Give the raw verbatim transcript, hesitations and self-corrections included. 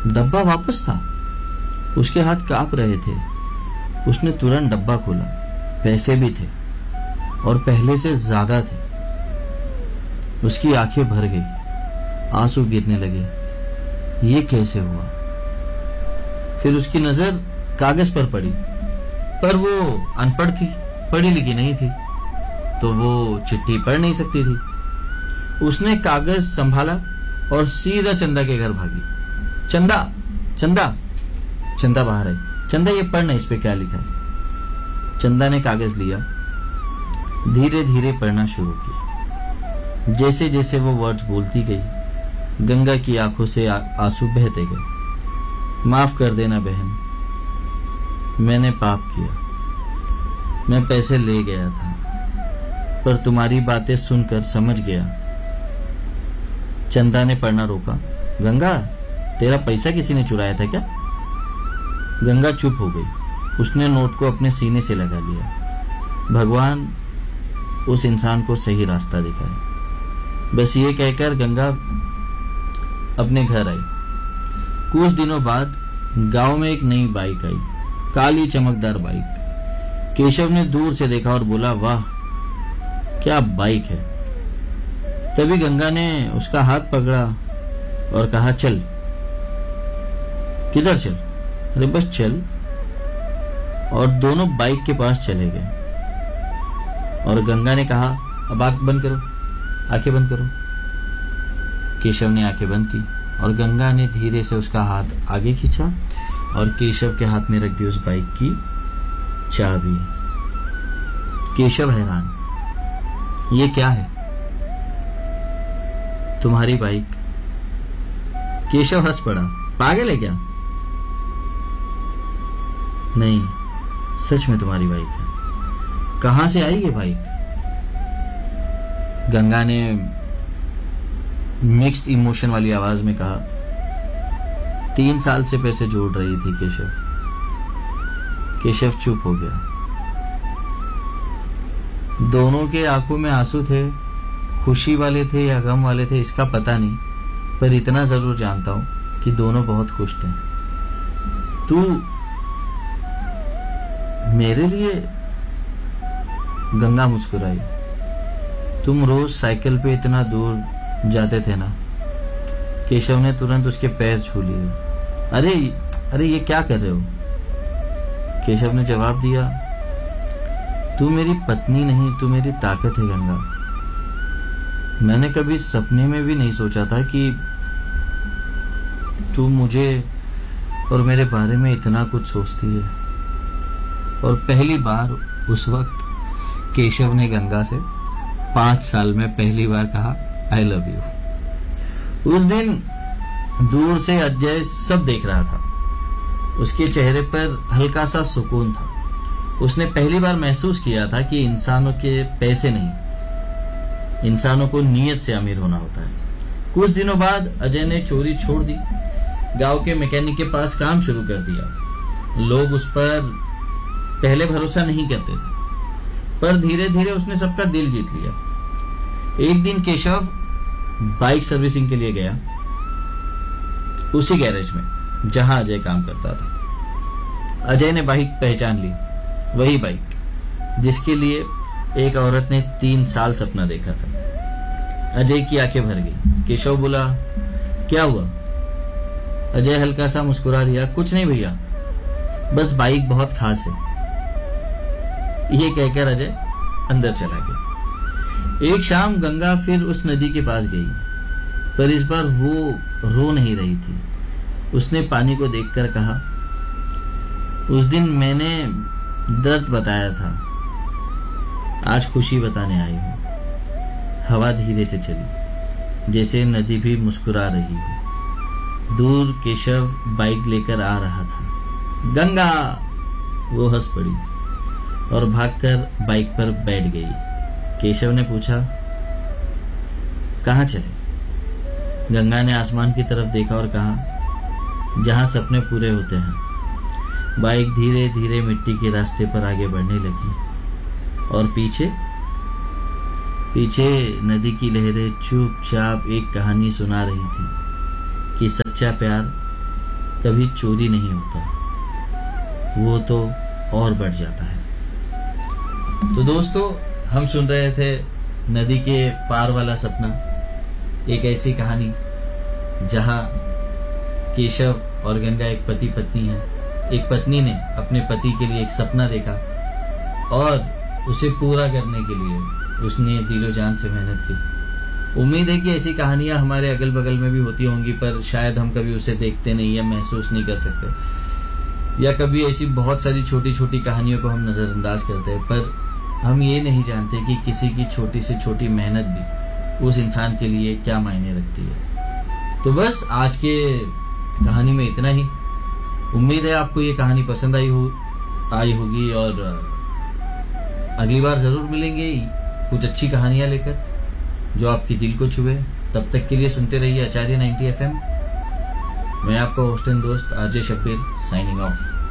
डब्बा वापस था। उसके हाथ कांप रहे थे। उसने तुरंत डब्बा खोला। पैसे भी थे और पहले से ज्यादा थे। उसकी आंखें भर गई, आंसू गिरने लगे। ये कैसे हुआ? फिर उसकी नजर कागज पर पड़ी, पर वो अनपढ़ थी, पढ़ी लिखी नहीं थी, तो वो चिट्ठी पढ़ नहीं सकती थी। उसने कागज संभाला और सीधा चंदा के घर भागी। चंदा, चंदा। चंदा बाहर आई। चंदा, ये पढ़ना, इस पे क्या लिखा है। चंदा ने कागज लिया, धीरे धीरे पढ़ना शुरू किया। जैसे जैसे वो वर्ड्स बोलती गई, गंगा की आंखों से आंसू बहते गए। माफ कर देना बहन, मैंने पाप किया। मैं पैसे ले गया था, पर तुम्हारी बातें सुनकर समझ गया। चंदा ने पढ़ना रोका। गंगा, तेरा पैसा किसी ने चुराया था क्या? गंगा चुप हो गई। उसने नोट को अपने सीने से लगा लिया। भगवान उस इंसान को सही रास्ता दिखाए, बस ये कहकर गंगा अपने घर आई। कुछ दिनों बाद गांव में एक नई बाइक आई, काली चमकदार बाइक। केशव ने दूर से देखा और बोला, वाह क्या बाइक है। तभी गंगा ने उसका हाथ पकड़ा और कहा, चल। किधर चल? अरे बस चल। और दोनों बाइक के पास चले गए। और गंगा ने कहा, अब आंख बंद करो, आंखें बंद करो। केशव ने आंखें बंद की और गंगा ने धीरे से उसका हाथ आगे खींचा और केशव के हाथ में रख दी उस बाइक की चाबी। केशव हैरान, ये क्या है? तुम्हारी बाइक। केशव हंस पड़ा, पागल है क्या? नहीं, सच में तुम्हारी बाइक है। कहां से आई ये बाइक? गंगा ने मिक्स्ड इमोशन वाली आवाज में कहा, तीन साल से पैसे जोड़ रही थी केशव। केशव चुप हो गया। दोनों के आंखों में आंसू थे, खुशी वाले थे या गम वाले थे इसका पता नहीं, पर इतना जरूर जानता हूं कि दोनों बहुत खुश थे। तू मेरे लिए? गंगा मुस्कुराई। तुम रोज साइकिल पे इतना दूर जाते थे ना। केशव ने तुरंत उसके पैर छू लिए। अरे अरे ये क्या कर रहे हो? केशव ने जवाब दिया, तू मेरी पत्नी नहीं, तू मेरी ताकत है गंगा। मैंने कभी सपने में भी नहीं सोचा था कि तू मुझे और मेरे बारे में इतना कुछ सोचती है। और पहली बार उस वक्त केशव ने गंगा से पांच साल में पहली बार कहा, आई लव यू। उस दिन दूर से अजय सब देख रहा था। उसके चेहरे पर हल्का सा सुकून था। उसने पहली बार महसूस किया था कि इंसानों के पैसे नहीं, इंसानों को नीयत से अमीर होना होता है। कुछ दिनों बाद अजय ने चोरी छोड़ दी, गांव के मैकेनिक के पास काम शुरू कर दिया। लोग उस पर पहले भरोसा नहीं करते थे, पर धीरे धीरे उसने सबका दिल जीत लिया। एक दिन केशव बाइक सर्विसिंग के लिए गया, उसी गैरेज में जहां अजय काम करता था। अजय ने बाइक पहचान ली, वही बाइक जिसके लिए एक औरत ने तीन साल सपना देखा था। अजय की आंखें भर गई। केशव बोला, क्या हुआ? अजय हल्का सा मुस्कुरा दिया, कुछ नहीं भैया, बस बाइक बहुत खास है। ये कहकर अजय अंदर चला गया। एक शाम गंगा फिर उस नदी के पास गई, पर इस बार वो रो नहीं रही थी। उसने पानी को देखकर कहा, उस दिन मैंने दर्द बताया था, आज खुशी बताने आई हूं। हवा धीरे से चली, जैसे नदी भी मुस्कुरा रही हो। दूर केशव बाइक लेकर आ रहा था। गंगा! वो हंस पड़ी और भागकर बाइक पर बैठ गई। केशव ने पूछा, कहां चले? गंगा ने आसमान की तरफ देखा और कहा, जहां सपने पूरे होते हैं। बाइक धीरे धीरे मिट्टी के रास्ते पर आगे बढ़ने लगी और पीछे पीछे नदी की लहरें चुपचाप एक कहानी सुना रही थी कि सच्चा प्यार कभी चोरी नहीं होता, वो तो और बढ़ जाता है। तो दोस्तों, हम सुन रहे थे नदी के पार वाला सपना, एक ऐसी कहानी जहां केशव और गंगा एक पति पत्नी है। एक पत्नी ने अपने पति के लिए एक सपना देखा और उसे पूरा करने के लिए उसने दिलो जान से मेहनत की। उम्मीद है कि ऐसी कहानियां हमारे अगल बगल में भी होती होंगी, पर शायद हम कभी उसे देखते नहीं या महसूस नहीं कर सकते, या कभी ऐसी बहुत सारी छोटी छोटी कहानियों को हम नजरअंदाज करते हैं, पर हम ये नहीं जानते कि किसी की छोटी से छोटी मेहनत भी उस इंसान के लिए क्या मायने रखती है। तो बस आज के कहानी में इतना ही। उम्मीद है आपको ये कहानी पसंद आई हो आई होगी और अगली बार जरूर मिलेंगे कुछ अच्छी कहानियां लेकर जो आपके दिल को छुए। तब तक के लिए सुनते रहिए आचार्य नाइंटी एफ एम। मैं आपका होस्ट एंड दोस्त आरजे शब्बीर, साइनिंग ऑफ।